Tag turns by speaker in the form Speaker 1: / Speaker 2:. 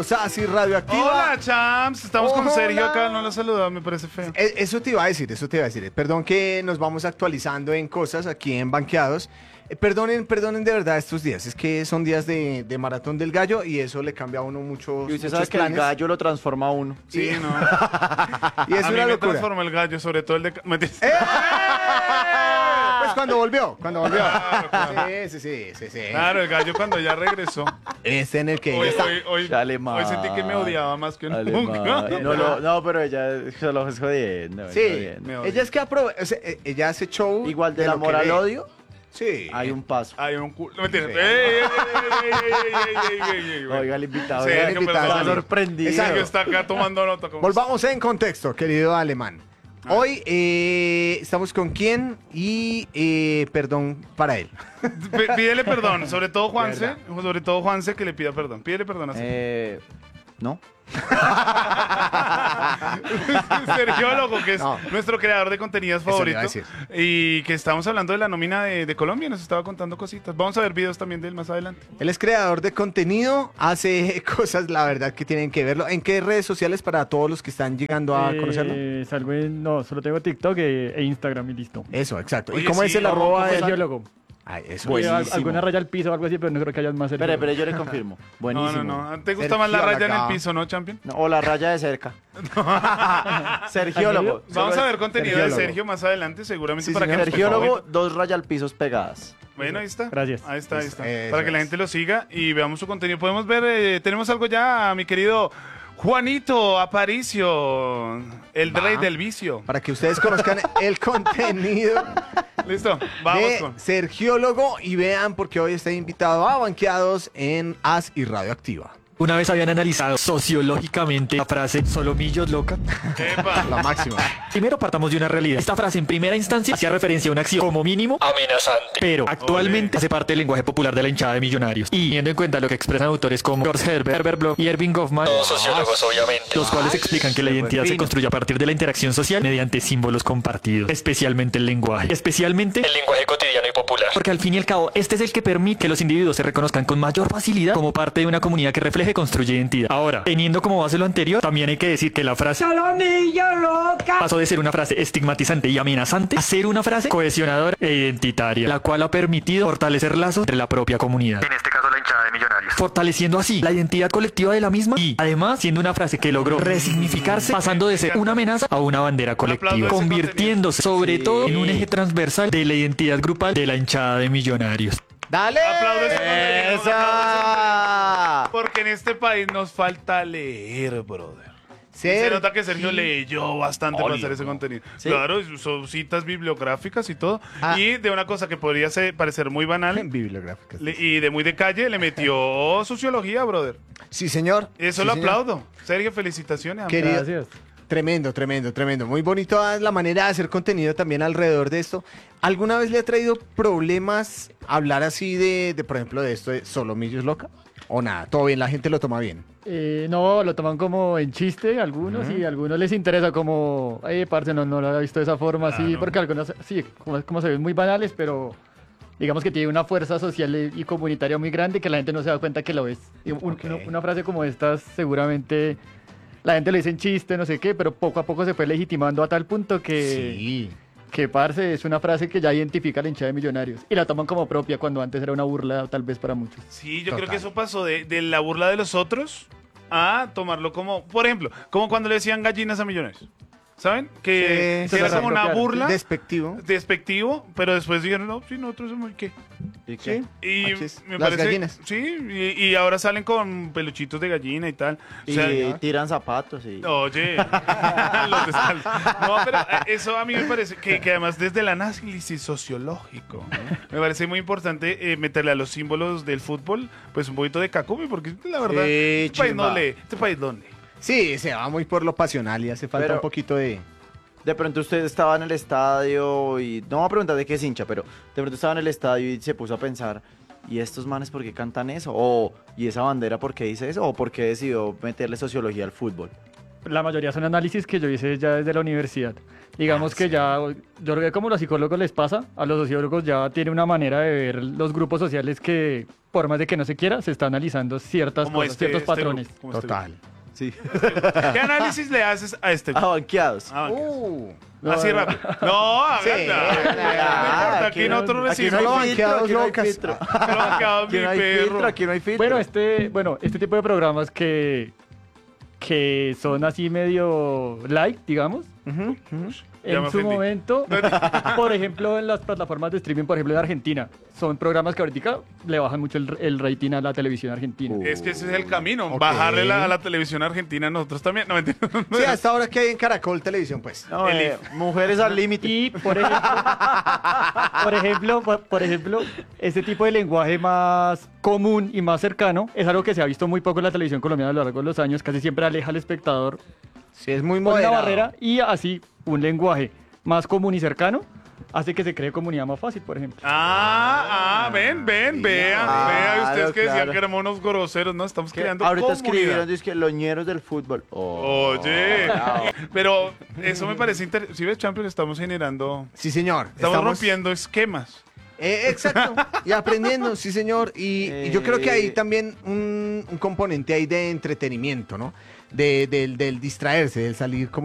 Speaker 1: Bienvenidos a Así Radioactiva.
Speaker 2: Hola, champs. Estamos con
Speaker 1: Hola.
Speaker 2: Sergio acá. No lo saludaba, me parece feo.
Speaker 1: Eso te iba a decir. Perdón que nos vamos actualizando en cosas aquí en Banqueados. Perdonen de verdad estos días. Es que son días de maratón del gallo y eso le cambia a uno muchos
Speaker 3: Y usted
Speaker 1: muchos
Speaker 3: sabe que el
Speaker 1: planes.
Speaker 3: gallo lo transforma a uno.
Speaker 2: Sí, no.
Speaker 1: Y es
Speaker 2: a mí
Speaker 1: una
Speaker 2: me
Speaker 1: locura.
Speaker 2: transforma el gallo, sobre todo el de... Mentiras.
Speaker 1: Pues cuando volvió.
Speaker 2: Claro.
Speaker 1: Sí.
Speaker 2: Claro, el gallo cuando ya regresó.
Speaker 1: Este en el que
Speaker 2: Hoy,
Speaker 1: está.
Speaker 2: hoy sentí que me odiaba más que nunca.
Speaker 3: No, pero ella solo es jodiendo. es
Speaker 1: Sí,
Speaker 3: jodiendo.
Speaker 2: Me odia.
Speaker 1: ella es que ella hace show.
Speaker 3: Igual
Speaker 1: de
Speaker 3: del
Speaker 1: lo
Speaker 3: amor
Speaker 1: que
Speaker 3: al
Speaker 1: ve.
Speaker 3: odio,
Speaker 1: Sí.
Speaker 3: hay un paso.
Speaker 2: Hay un culo. No, mentira.
Speaker 1: Sí.
Speaker 3: Oiga, el invitado.
Speaker 2: Sí,
Speaker 3: ¿verdad?
Speaker 2: el
Speaker 1: invitado,
Speaker 3: Está
Speaker 1: sí.
Speaker 3: sorprendido.
Speaker 1: Exacto.
Speaker 2: Sergio está acá tomando nota.
Speaker 1: Volvamos en contexto, querido alemán. Hoy estamos con quién y perdón para él.
Speaker 2: Pídele perdón, sobre todo Juanse, que le pida perdón. Pídele perdón a Sergio.
Speaker 3: No.
Speaker 2: Sergio Loco, que es
Speaker 1: No.
Speaker 2: nuestro creador de contenidos
Speaker 1: Eso le
Speaker 2: favorito.
Speaker 1: iba a decir.
Speaker 2: Y que estamos hablando de la nómina de Colombia, nos estaba contando cositas. Vamos a ver videos también de él más adelante.
Speaker 1: Él es creador de contenido, hace cosas, la verdad, que tienen que verlo. ¿En qué redes sociales para todos los que están llegando a conocerlo?
Speaker 4: No, solo tengo TikTok e Instagram y listo.
Speaker 1: Eso, exacto. ¿Y
Speaker 2: Oye,
Speaker 1: cómo
Speaker 2: sí,
Speaker 1: es el
Speaker 2: vamos,
Speaker 1: arroba?
Speaker 2: pues,
Speaker 4: Sergio Logo.
Speaker 1: Ay, eso.
Speaker 3: Buenísimo.
Speaker 4: Alguna raya al piso o algo así, pero no creo que haya más. Sergio
Speaker 3: Espere,
Speaker 4: Logo.
Speaker 3: yo le confirmo. Buenísimo.
Speaker 2: No. ¿Te gusta más la
Speaker 1: Sergio
Speaker 2: raya en
Speaker 1: acá.
Speaker 2: el piso, no, champion?
Speaker 3: No, o la raya de cerca. Sergiólogo.
Speaker 2: Vamos a ver contenido de
Speaker 1: Sergiólogo.
Speaker 2: Sergio más adelante, seguramente
Speaker 1: Sí,
Speaker 2: para que
Speaker 1: señor.
Speaker 2: nos
Speaker 3: Sergiólogo, 2 rayas al piso pegadas.
Speaker 2: Bueno, ahí está.
Speaker 4: Gracias.
Speaker 2: Ahí está.
Speaker 1: Eso
Speaker 2: Para que la
Speaker 1: es.
Speaker 2: gente lo siga y veamos su contenido. Podemos ver, tenemos algo ya, mi querido Juanito Aparicio, el
Speaker 1: Va.
Speaker 2: rey del vicio.
Speaker 1: Para que ustedes conozcan el contenido
Speaker 2: ¿Listo? Vamos
Speaker 1: de
Speaker 2: con...
Speaker 1: Sergiólogo y vean porque hoy está invitado a Banqueados en As y Radioactiva.
Speaker 5: Una vez habían analizado sociológicamente la frase Solomillos loca.
Speaker 2: Epa.
Speaker 1: La máxima.
Speaker 5: Primero partamos de una realidad. Esta frase en primera instancia hacía referencia a una acción como mínimo amenazante, pero actualmente hace parte del lenguaje popular de la hinchada de millonarios. Y teniendo en cuenta lo que expresan autores como George Herbert Bloch y Erving Goffman, todos sociólogos obviamente, los cuales explican que la identidad se construye a partir de la interacción social mediante símbolos compartidos, especialmente el lenguaje cotidiano y popular. Porque al fin y al cabo, este es el que permite que los individuos se reconozcan con mayor facilidad como parte de una comunidad que refleje y construye identidad. Ahora, teniendo como base lo anterior, también hay que decir que la frase Solomillo loca pasó de ser una frase estigmatizante y amenazante a ser una frase cohesionadora e identitaria, la cual ha permitido fortalecer lazos entre la propia comunidad. En este caso, la hinchada de millonarios. Fortaleciendo así la identidad colectiva de la misma y, además, siendo una frase que logró resignificarse, pasando de ser una amenaza a una bandera
Speaker 2: aplauso a
Speaker 5: colectiva,
Speaker 2: ese
Speaker 5: convirtiéndose sobre
Speaker 1: Sí.
Speaker 5: todo en un eje transversal de la identidad grupal de la hinchada de millonarios.
Speaker 1: ¡Dale!
Speaker 2: Aplaude ese contenido,
Speaker 3: ¡Esa!
Speaker 2: porque en este país nos falta leer, brother. Se nota que Sergio leyó bastante para hacer ese contenido.
Speaker 3: Sí.
Speaker 2: Claro, y son citas bibliográficas y todo.
Speaker 1: Ah.
Speaker 2: Y de una cosa que podría parecer muy banal
Speaker 1: Bibliográficas.
Speaker 2: y de muy de calle, le metió sociología, brother.
Speaker 1: Sí, señor.
Speaker 2: Eso
Speaker 1: Sí,
Speaker 2: lo
Speaker 1: señor.
Speaker 2: aplaudo. Sergio, felicitaciones. amigo.
Speaker 1: Querido-
Speaker 4: Gracias.
Speaker 1: Tremendo. Muy bonito la manera de hacer contenido también alrededor de esto. ¿Alguna vez le ha traído problemas hablar así de por ejemplo, de esto de Solomillos loca? ¿O nada? ¿Todo bien? ¿La gente lo toma bien?
Speaker 4: No, lo toman como en chiste algunos y a algunos les interesa como, parce, no lo había visto de esa forma, así,
Speaker 2: Claro.
Speaker 4: porque algunos, sí, como se ven muy banales, pero digamos que tiene una fuerza social y comunitaria muy grande que la gente no se da cuenta que lo es. Y una frase como esta seguramente la gente lo dice en chiste, no sé qué, pero poco a poco se fue legitimando a tal punto que parce, es una frase que ya identifica a la hinchada de millonarios y la toman como propia cuando antes era una burla tal vez para muchos.
Speaker 2: Sí, yo creo
Speaker 1: Total.
Speaker 2: que eso pasó de la burla de los otros a tomarlo como, por ejemplo, como cuando le decían gallinas a millonarios. ¿Saben? Que
Speaker 1: Sí,
Speaker 2: era
Speaker 1: sí,
Speaker 2: como
Speaker 4: sí,
Speaker 2: una
Speaker 4: claro.
Speaker 2: burla,
Speaker 1: Despectivo.
Speaker 2: despectivo, pero después dijeron, no, sí, nosotros somos el qué.
Speaker 3: ¿Y qué?
Speaker 2: Y
Speaker 1: Achis.
Speaker 2: me
Speaker 1: Las
Speaker 2: parece,
Speaker 1: gallinas.
Speaker 2: Sí, y ahora salen con peluchitos de gallina y tal. O sea,
Speaker 3: Y tiran zapatos y...
Speaker 2: oye, los de sal. No, pero eso a mí me parece que además desde el análisis sociológico, me parece muy importante meterle a los símbolos del fútbol, pues un poquito de Kakumi, porque la verdad,
Speaker 3: Sí,
Speaker 2: este país no
Speaker 3: chimba.
Speaker 2: lee, este país no lee.
Speaker 1: Sí, se va muy por lo pasional y hace falta
Speaker 3: Pero-
Speaker 1: un poquito de...
Speaker 3: De pronto usted estaba en el estadio y... No voy a preguntar de qué es hincha, pero de pronto estaba en el estadio y se puso a pensar... ¿Y estos manes por qué cantan eso? O ¿y esa bandera por qué dice eso? ¿O por qué decidió meterle sociología al fútbol?
Speaker 4: la mayoría son análisis que yo hice ya desde la universidad. Digamos que ya, yo creo que como a los psicólogos les pasa, a los sociólogos ya tiene una manera de ver los grupos sociales que, por más de que no se quiera, se está analizando ciertas
Speaker 2: Como
Speaker 4: cosas, ciertos patrones.
Speaker 2: grupo, como este
Speaker 1: Total.
Speaker 3: Sí.
Speaker 2: grupo. ¿Qué análisis le haces a este grupo?
Speaker 3: Banqueados.
Speaker 2: Ah,
Speaker 4: No,
Speaker 2: así
Speaker 4: no.
Speaker 2: rápido. No,
Speaker 1: Sí.
Speaker 2: no, aquí nosotros
Speaker 3: aquí
Speaker 2: recibimos.
Speaker 3: no hay filtro,
Speaker 1: banqueados
Speaker 3: aquí no hay
Speaker 1: locas.
Speaker 3: filtro.
Speaker 2: Banqueado,
Speaker 3: Aquí
Speaker 2: mi
Speaker 3: no hay
Speaker 2: perro.
Speaker 3: filtro, aquí no hay filtro.
Speaker 4: Bueno, este tipo de programas que son así medio light, digamos,
Speaker 1: Ujú, ujú.
Speaker 2: Ya me
Speaker 4: en su
Speaker 2: ofendí.
Speaker 4: momento, por ejemplo, en las plataformas de streaming, por ejemplo, de Argentina, son programas que ahorita le bajan mucho el rating a la televisión argentina.
Speaker 2: Es que ese es el camino,
Speaker 1: Ok.
Speaker 2: bajarle a la televisión argentina nosotros también. No, mentira.
Speaker 1: Sí, hasta ahora que hay en Caracol Televisión, pues.
Speaker 3: No, mujeres al límite.
Speaker 4: Y, por ejemplo, este tipo de lenguaje más común y más cercano es algo que se ha visto muy poco en la televisión colombiana a lo largo de los años. Casi siempre aleja al espectador
Speaker 1: Sí, es muy
Speaker 4: por una
Speaker 1: moderado.
Speaker 4: barrera y así un lenguaje más común y cercano hace que se cree comunidad más fácil, por ejemplo.
Speaker 2: Vean, vean. Ustedes que decían
Speaker 3: claro.
Speaker 2: que éramos unos groseros, ¿no? Estamos creando
Speaker 3: Ahorita
Speaker 2: comunidad.
Speaker 3: escribieron, dice que los ñeros del fútbol.
Speaker 2: Oye, pero eso me parece interesante. Si ves, Champions, estamos generando,
Speaker 1: Sí, señor.
Speaker 2: estamos rompiendo esquemas.
Speaker 1: Exacto. Y aprendiendo, sí, señor. Y yo creo que hay también un componente ahí de entretenimiento, ¿no? Del distraerse, del salir como